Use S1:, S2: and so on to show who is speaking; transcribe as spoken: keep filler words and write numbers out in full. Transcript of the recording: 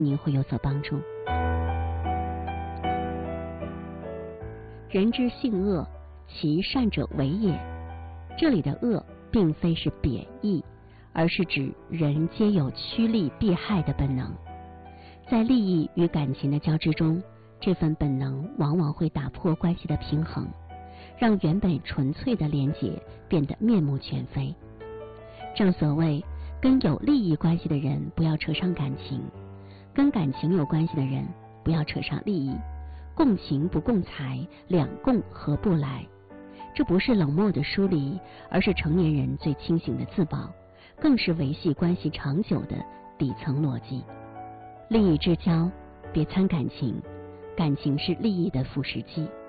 S1: 您会有所帮助。人之性恶，其善者为也。这里的恶并非是贬义，而是指人皆有趋利避害的本能。在利益与感情的交织中，这份本能往往会打破关系的平衡，让原本纯粹的连结变得面目全非。正所谓，跟有利益关系的人不要扯上感情，跟感情有关系的人不要扯上利益。共情不共财，两共合不来。这不是冷漠的疏离，而是成年人最清醒的自保，更是维系关系长久的底层逻辑。利益之交，别参感情，感情是利益的腐蚀剂。